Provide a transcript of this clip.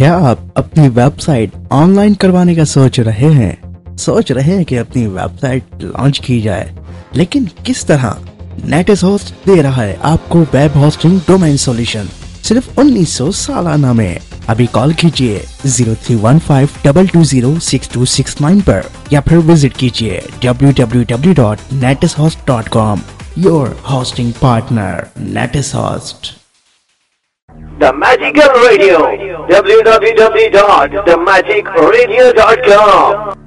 क्या आप अपनी वेबसाइट ऑनलाइन करवाने का सोच रहे हैं कि अपनी वेबसाइट लॉन्च की जाए, लेकिन किस तरह? नेटिस होस्ट दे रहा है आपको वेब होस्टिंग डोमेन सॉल्यूशन सिर्फ 1900 सालाना में। अभी कॉल कीजिए 0315220629 पर या फिर विजिट कीजिए www.netishost.com। Your hosting partner नेटिस host. The Magical Radio, www.themagicradio.com।